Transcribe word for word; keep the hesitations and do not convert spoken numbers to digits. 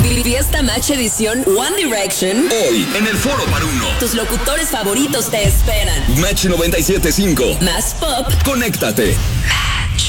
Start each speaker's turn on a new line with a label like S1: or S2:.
S1: Fiesta Match Edición One Direction.
S2: Hoy, en el Foro Par Uno.
S1: Tus locutores favoritos te esperan.
S2: Match noventa y siete punto cinco.
S1: Más pop.
S2: Conéctate.